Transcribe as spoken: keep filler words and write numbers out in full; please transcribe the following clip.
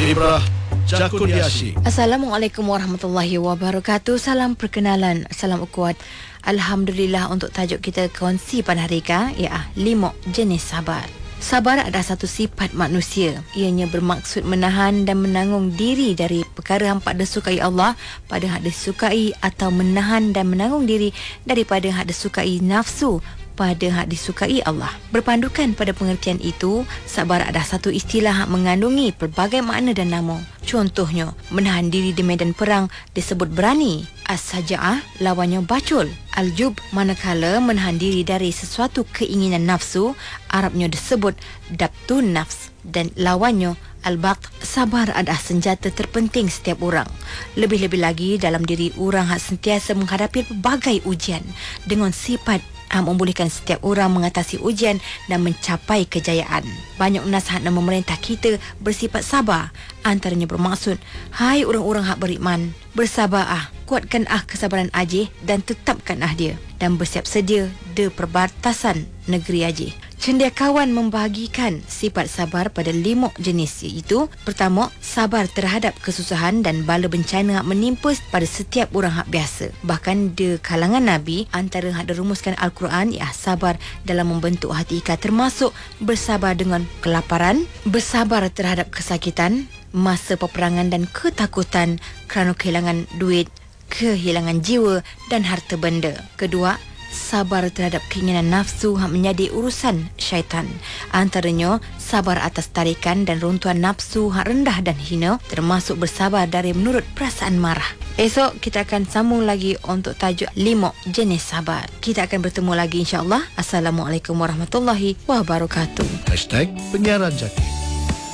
Ibrah Jakun Diasyik. Assalamualaikum warahmatullahi wabarakatuh. Salam perkenalan, salam ukuat. Alhamdulillah untuk tajuk kita kongsi pada hari ini ialah lima jenis sabar. Sabar adalah satu sifat manusia. Ianya bermaksud menahan dan menanggung diri dari perkara yang tak disukai Allah pada hak disukai, atau menahan dan menanggung diri daripada hak disukai nafsu pada hak disukai Allah. Berpandukan pada pengertian itu, sabar adalah satu istilah yang mengandungi pelbagai makna dan nama. Contohnya, menahan diri di medan perang disebut berani. As-saja'ah lawannya bacul. Al-jub manakala menahan diri dari sesuatu keinginan nafsu, Arabnya disebut dabtun nafs, dan lawannya al-baqt. Sabar adalah senjata terpenting setiap orang. Lebih-lebih lagi dalam diri orang yang sentiasa menghadapi pelbagai ujian dengan sifat yang membolehkan setiap orang mengatasi ujian dan mencapai kejayaan. Banyak nasihat dan memerintah kita bersifat sabar. Antaranya bermaksud, hai orang-orang hak beriman, bersabar ah, kuatkan ah kesabaran ajih dan tetapkan ah dia, dan bersiap sedia de perbatasan negeri ajih. Cendekiawan membahagikan sifat sabar pada lima jenis, iaitu pertama, sabar terhadap kesusahan dan bala bencana yang menimpa pada setiap orang hak biasa. Bahkan di kalangan Nabi, antara hak dirumuskan Al-Quran ialah sabar dalam membentuk hati ika, termasuk bersabar dengan kelaparan, bersabar terhadap kesakitan, masa peperangan dan ketakutan kerana kehilangan duit, kehilangan jiwa dan harta benda. Kedua, sabar terhadap keinginan nafsu yang menjadi urusan syaitan. Antaranya, sabar atas tarikan dan runtuhan nafsu yang rendah dan hina, termasuk bersabar dari menurut perasaan marah. Esok kita akan sambung lagi untuk tajuk lima jenis sabar. Kita akan bertemu lagi insya-Allah. Assalamualaikum warahmatullahi wabarakatuh. Hashtag Penyiaran Jaki.